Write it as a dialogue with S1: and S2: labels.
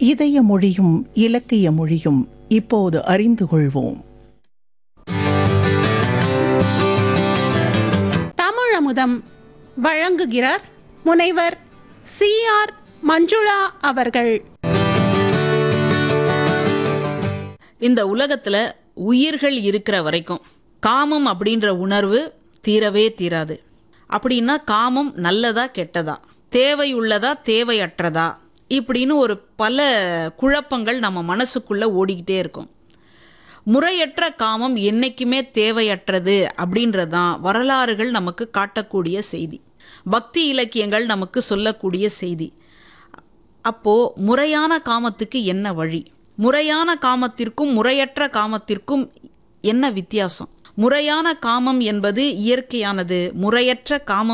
S1: இதய மொழியும் இலக்கிய மொழியும் இப்போது அறிந்து கொள்வோம்.
S2: தமிழமுதம் வழங்குகிறார் முனைவர் CR மஞ்சுளா அவர்கள்.
S3: இந்த உலகத்துல உயிர்கள் இருக்கிற வரைக்கும் காமம் அப்படின்ற உணர்வு தீரவே தீராது. அப்படின்னா காமம் நல்லதா கெட்டதா, தேவையுள்ளதா தேவையற்றதா, இப்படின்னு ஒரு பல குழப்பங்கள் நம்ம மனசுக்குள்ள ஓடிக்கிட்டே இருக்கும். முறையற்ற காமம் என்னைக்குமே தேவையற்றது அப்படின்றதான் வரலாறுகள் நமக்கு காட்டக்கூடிய செய்தி, பக்தி இலக்கியங்கள் நமக்கு சொல்லக்கூடிய செய்தி. அப்போ முறையான காமத்துக்கு என்ன வழி? முறையான காமத்திற்கும் முறையற்ற காமத்திற்கும் என்ன வித்தியாசம்? முறையான காமம் என்பது இயற்கையானது, முறையற்ற காமம்